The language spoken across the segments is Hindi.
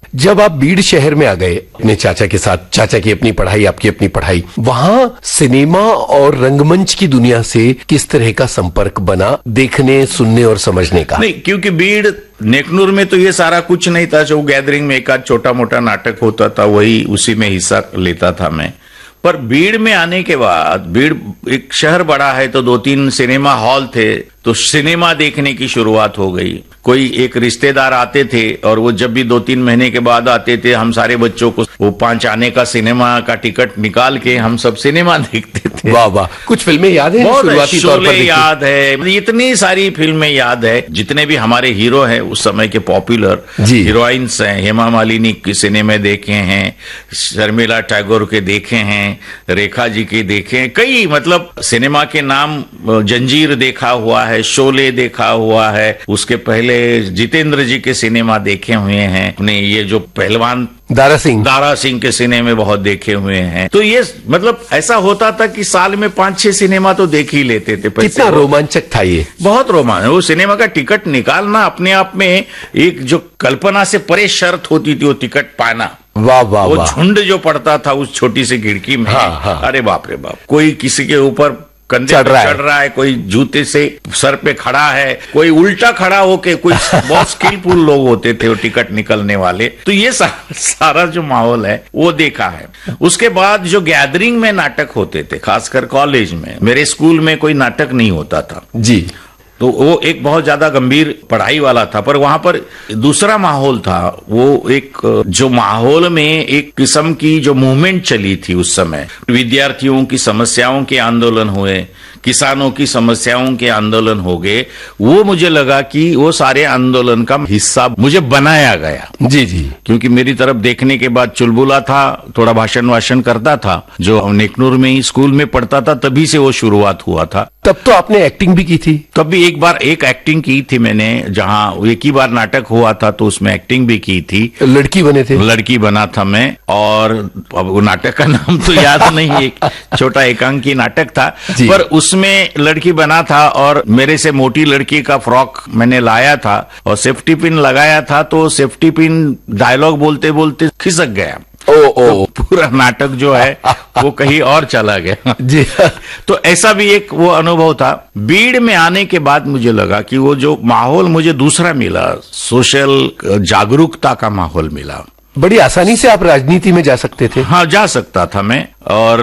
जब आप बीड़ शहर में आ गए अपने चाचा के साथ, चाचा की अपनी पढ़ाई, आपकी अपनी पढ़ाई, वहां सिनेमा और रंगमंच की दुनिया से किस तरह का संपर्क बना, देखने, सुनने और समझने का? नहीं, क्योंकि बीड़ नेकनूर में तो ये सारा कुछ नहीं था। जो गैदरिंग में एक आध छोटा मोटा नाटक होता था, वही उसी में हिस्सा लेता था मैं। पर बीड़ में आने के बाद, बीड़ एक शहर बड़ा है तो 2-3 सिनेमा हॉल थे, तो सिनेमा देखने की शुरुआत हो गई। कोई एक रिश्तेदार आते थे और वो जब भी 2-3 महीने के बाद आते थे, हम सारे बच्चों को वो 5 आने का सिनेमा का टिकट निकाल के हम सब सिनेमा देखते थे। वाह वाह, कुछ फिल्में याद है? बहुत शोले याद है, इतनी सारी फिल्में याद है। जितने भी हमारे हीरो हैं उस समय के पॉपुलर हीरोइंस हैं, हेमा मालिनी के सिनेमे देखे हैं, शर्मिला टैगोर के देखे हैं, रेखा जी के देखे हैं, कई मतलब सिनेमा के नाम, जंजीर देखा हुआ है, शोले देखा हुआ है, उसके पहले जितेंद्र जी के सिनेमा देखे हुए हैं, अपने ये जो पहलवान दारा सिंह के सिनेमे बहुत देखे हुए हैं। तो ये मतलब ऐसा होता था कि साल में 5-6 सिनेमा तो देख ही लेते थे। कितना रोमांचक था ये, बहुत रोमांचक। वो सिनेमा का टिकट निकालना अपने आप में एक जो कल्पना से परे शर्त होती थी, वो टिकट पाना। वाह वाह, वो झुंड जो पड़ता था उस छोटी सी खिड़की में, अरे बाप रे बाप, कोई किसी के ऊपर कंधे चढ़ रहा है, कोई जूते से सर पे खड़ा है, कोई उल्टा खड़ा होके, कोई बहुत स्किलफुल लोग होते थे वो टिकट निकलने वाले। तो ये सारा जो माहौल है वो देखा है। उसके बाद जो गैदरिंग में नाटक होते थे, खासकर कॉलेज में, मेरे स्कूल में कोई नाटक नहीं होता था जी, तो वो एक बहुत ज्यादा गंभीर पढ़ाई वाला था। पर वहां पर दूसरा माहौल था, वो एक जो माहौल में एक किस्म की जो मूवमेंट चली थी उस समय, विद्यार्थियों की समस्याओं के आंदोलन हुए, किसानों की समस्याओं के आंदोलन हो गए। वो मुझे लगा कि वो सारे आंदोलन का हिस्सा मुझे बनाया गया। जी जी, क्योंकि मेरी तरफ देखने के बाद चुलबुला था, थोड़ा भाषण वाषण करता था, जो नेकनूर में ही स्कूल में पढ़ता था, तभी से वो शुरुआत हुआ था। तब तो आपने एक्टिंग भी की थी? तब भी एक एक्टिंग की थी मैंने, जहां एक ही बार नाटक हुआ था तो उसमें एक्टिंग भी की थी। लड़की बने थे? लड़की बना था मैं, और अब वो नाटक का नाम तो याद नहीं, एक छोटा एकांकी नाटक था, पर उसमें लड़की बना था और मेरे से मोटी लड़की का फ्रॉक मैंने लाया था और सेफ्टी पिन लगाया था, तो सेफ्टी पिन डायलॉग बोलते बोलते खिसक गया। तो पूरा नाटक जो है वो कहीं और चला गया जी। तो ऐसा भी एक वो अनुभव था। बीड़ में आने के बाद मुझे लगा कि वो जो माहौल मुझे दूसरा मिला, सोशल जागरूकता का माहौल मिला। बड़ी आसानी से आप राजनीति में जा सकते थे? हाँ, जा सकता था मैं, और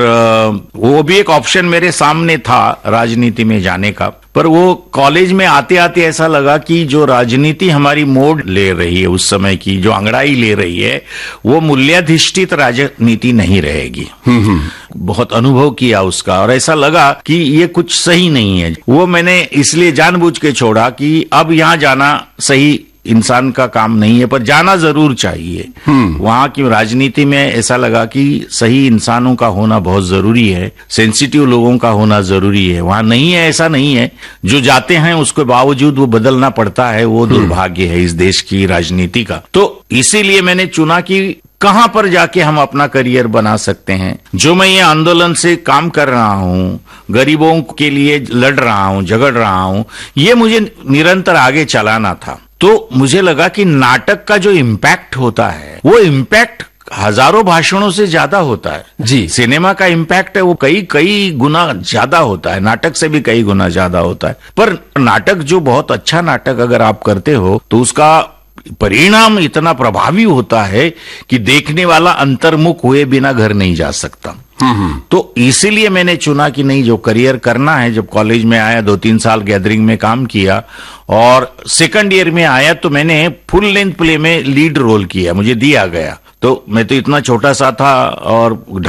वो भी एक ऑप्शन मेरे सामने था राजनीति में जाने का। पर वो कॉलेज में आते आते ऐसा लगा कि जो राजनीति हमारी मोड़ ले रही है उस समय की, जो अंगड़ाई ले रही है, वो मूल्याधिष्ठित राजनीति नहीं रहेगी। बहुत अनुभव किया उसका, और ऐसा लगा कि ये कुछ सही नहीं है। वो मैंने इसलिए जानबूझ के छोड़ा कि अब यहाँ जाना सही इंसान का काम नहीं है, पर जाना जरूर चाहिए। वहां की राजनीति में ऐसा लगा कि सही इंसानों का होना बहुत जरूरी है, सेंसिटिव लोगों का होना जरूरी है। वहां नहीं है, ऐसा नहीं है। जो जाते हैं उसके बावजूद वो बदलना पड़ता है, वो दुर्भाग्य है इस देश की राजनीति का। तो इसीलिए मैंने चुना कि कहां पर जाके हम अपना करियर बना सकते हैं। जो मैं ये आंदोलन से काम कर रहा हूं, गरीबों के लिए लड़ रहा हूं, झगड़ रहा हूं, ये मुझे निरंतर आगे चलाना था। तो मुझे लगा कि नाटक का जो इम्पैक्ट होता है, वो इम्पैक्ट हजारों भाषणों से ज्यादा होता है जी। सिनेमा का इम्पैक्ट है वो कई गुना ज्यादा होता है, नाटक से भी कई गुना ज्यादा होता है। पर नाटक जो बहुत अच्छा नाटक अगर आप करते हो तो उसका परिणाम इतना प्रभावी होता है कि देखने वाला अंतर्मुख हुए बिना घर नहीं जा सकता। तो इसीलिए मैंने चुना कि नहीं, जो करियर करना है। जब कॉलेज में आया, 2-3 साल गैदरिंग में काम किया, और सेकंड ईयर में आया तो मैंने फुल लेंथ प्ले में लीड रोल किया, मुझे दिया गया। तो मैं तो इतना छोटा सा था और